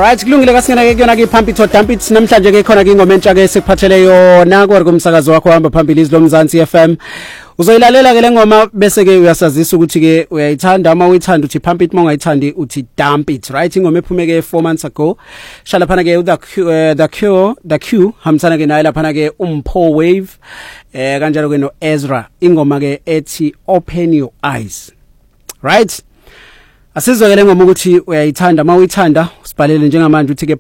Alright, kulungile kasingena ke kuyona ke Pump It or Dump It namhlanje ke khona ke ingoma entsha ke sekuphathele yona kwari kumsakazo wakho hamba phambili izlo Mzansi FM. Uzoyilalela ke lengoma bese ke uyasazisa ukuthi ke uyayithanda uma uyithanda uthi Pump It, mongayithandi uthi Dump It. Right, ingoma ephume ke 4 months ago. Shala phana ke the Q hamsana ke naye lapha ke Mpho Wave kanjalo ke no Ezra. Ingoma ke ethi Open Your Eyes. Right? Asizwe ke lengoma ukuthi uyayithanda uma uyithanda usibhalele njengamanje uthi ke